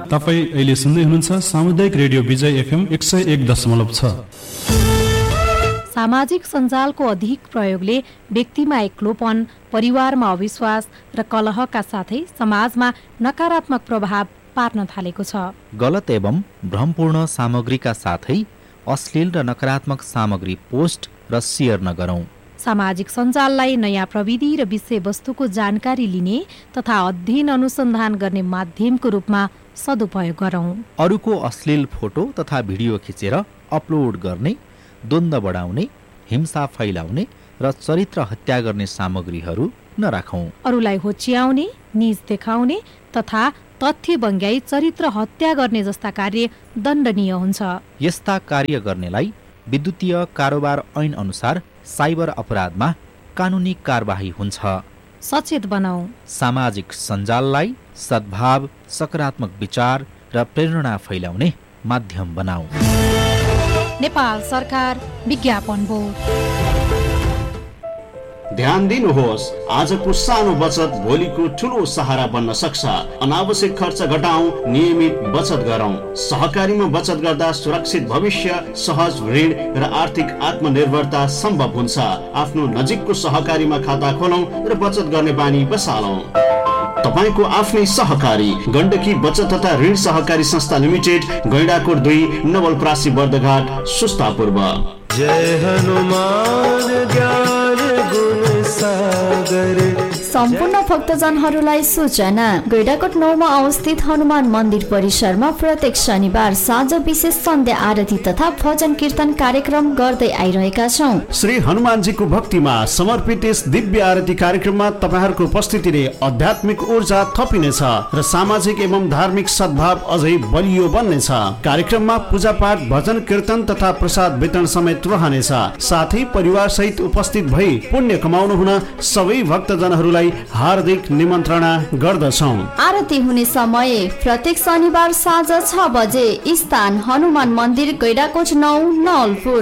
तपाईँ अहिले सुन्दै हुनुहुन्छ सामुदायिक रेडियो विजय FM 101.6। सामाजिक सञ्जालको अधिक प्रयोगले व्यक्तिमा एक्लोपन, परिवारमा अविश्वास र कलहका साथै समाजमा नकारात्मक प्रभाव पार्न थालेको छ। गलत एवं भ्रमपूर्ण सामग्रीका साथै अश्लील र नकारात्मक सामग्री पोस्ट र सेयर नगरौँ। सामाजिक सञ्जाललाई नयाँ प्रविधि र विषयवस्तुको जानकारी लिने तथा अध्ययन अनुसन्धान गर्ने माध्यमको रूपमा सदुपयोग गरौँ। अरूको अश्लील फोटो तथा भिडियो खिचेर अपलोड गर्ने, द्वन्द्व बढाउने, हिंसा फैलाउने र चरित्र हत्या गर्ने सामग्रीहरू नराखौँ। अरूलाई होच्याउने, नीच देखाउने तथा तथ्य बङ्ग्याई चरित्र हत्या गर्ने जस्ता कार्य दण्डनीय हुन्छ। यस्ता कार्य गर्नेलाई विद्युतीय कारोबार ऐन अनुसार साइबर अपराधमा कानुनी कारबाही हुन्छ। सचेत बनाऊ। सामाजिक सञ्जाललाई सद्भाव, सकारात्मक विचार र प्रेरणा फैलाउने माध्यम बनाऊ। नेपाल सरकार विज्ञापन बोर्ड। ध्यान दिनुहोस्, आजको सानो बचत भोलिको ठुलो सहारा बन्न सक्छ। अनावश्यक खर्च घटाऊ, नियमित बचत गरौँ। सहकारीमा बचत गर्दा सुरक्षित भविष्य, सहज ऋण र आर्थिक आत्मनिर्भरता सम्भव हुन्छ। आफ्नो नजिकको सहकारीमा खाता खोलौँ र बचत गर्ने बानी बसालौँ। तपाईको आफ्नै सहकारी गण्डकी बचत तथा ऋण सहकारी संस्था लिमिटेड, गैंडाकोट 2, नवलपरासी बर्दघाट, सुस्ता पूर्व। जय हनुमान ज्ञान गुण सागर। सम्पूर्ण भक्तजनहरूलाई सूचना, गैंडाकोट 9 मा अवस्थित हनुमान मन्दिर परिसरमा प्रत्येक शनिबार साँझ विशेष सन्ध्या आरती तथा भजन कीर्तन कार्यक्रम गर्दै आइरहेका छौँ। श्री हनुमानजीको भक्तिमा समर्पित यस दिव्य आरती कार्यक्रममा तपाईहरूको उपस्थितिले आध्यात्मिक ऊर्जा थपिनेछ र सामाजिक एवं धार्मिक सद्भाव अझै बलियो बन्नेछ। कार्यक्रममा पूजापाठ, भजन कीर्तन तथा प्रसाद वितरण समेत रहनेछ। साथै परिवार सहित उपस्थित भई पुण्य कमाउनु हुन सबै भक्तजनहरूलाई हार्दिक निमन्त्रणा गर्दछौँ। आरती हुने समय प्रत्येक शनिबार साँझ 6 बजे। स्थान हनुमान मन्दिर, गैंडाकोट 9, नवलपुर।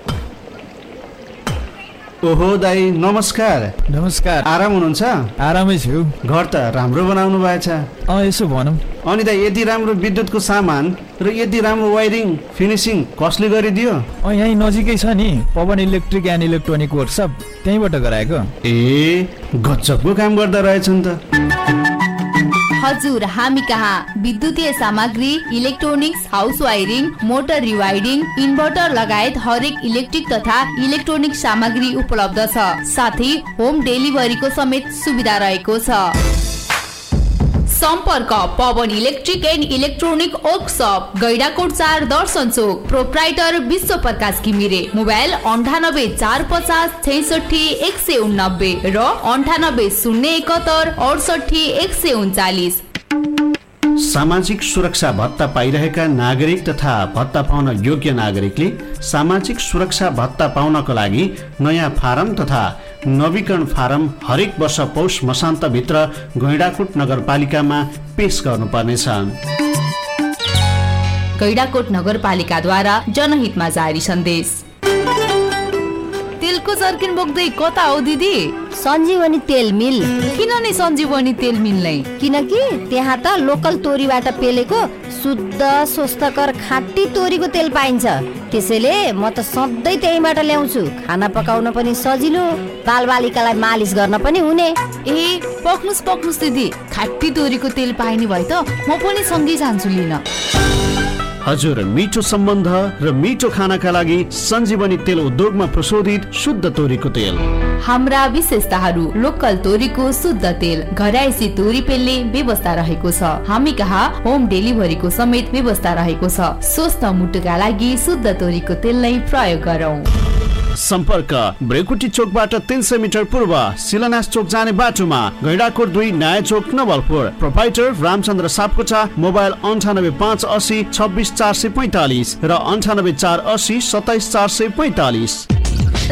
ओहो दाई, नमस्कार। नमस्कार। आराम हुनुहुन्छ? आरामै छु। घर त राम्रो बनाउनु भएछ। यसो भनौँ। अनि दाई, यति राम्रो विद्युतको सामान र यति राम्रो वायरिङ फिनिसिङ कसले गरिदियो? यहीँ नजिकै छ नि, Pawan electric and electronic workshop, त्यहीँबाट गराएको। ए, गजबको काम गर्दा रहेछन् त। हजुर, हामी कहाँ विद्युतीय सामग्री, electronics, house wiring, motor रिवाइडिङ, inverter लगायत हरेक इलेक्ट्रिक तथा इलेक्ट्रोनिक सामग्री उपलब्ध छ। साथै होम डेलिभरीको समेत सुविधा रहेको छ। सम्पर्क Pawan electric and electronic workshop, Gaindakot 4, Darshan Chowk. Proprietor विश्व प्रकाश घिमिरे। मोबाइल 98 450 66 189 र 98 071 68 139। सामाजिक सुरक्षा भत्ता पाइरहेका नागरिक तथा भत्ता पाउन योग्य नागरिकले सामाजिक सुरक्षा भत्ता पाउनको लागि नयाँ फारम तथा नवीकरण फारम हरेक वर्ष पौष मसान्तभित्र गैंडाकोट नगरपालिकामा पेश गर्नुपर्नेछ। गैंडाकोट नगरपालिकाद्वारा जनहितमा जारी सन्देश। तेलको जर्किन बोक्दै कता हो दिदी? सञ्जीवनी तेल मिल। किन नि सञ्जीवनी तेल मिल नै? किनकि त्यहाँ त लोकल तोरीबाट पेलेको शुद्ध स्वस्थकर खाँटी तोरीको तेल पाइन्छ। त्यसैले म त सधैँ त्यहीँबाट ल्याउँछु। खाना पकाउन पनि सजिलो, बालबालिकालाई मालिस गर्न पनि हुने। ए, पक्नुस् दिदी, खाँटी तोरीको तेल पाइने भए त म पनि सँगै जान्छु लिन। हजुर, मिठो सम्बन्ध र मिठो खानाका लागि सञ्जीवनी तेल उद्योगमा प्रशोधित शुद्ध तोरीको तेल। हाम्रा विशेषताहरू: लोकल तोरीको शुद्ध तेल, घरायसी तोरी पेल्ने व्यवस्था रहेको छ। हामी कहाँ होम डेलिभरीको समेत व्यवस्था रहेको छ। स्वस्थ मुटुका लागि शुद्ध तोरीको तेल नै प्रयोग गरौँ। सम्पर्क ब्रेकुटी चोकबाट 300 मिटर पूर्व शिलान्यास चोक जाने बाटोमा, गैंडाकोट 2, नयाँ चोक, नवलपुर। प्रोप्राइटर रामचन्द्र सापकोटा। मोबाइल 98 580 26 445 र 98 480 27 445।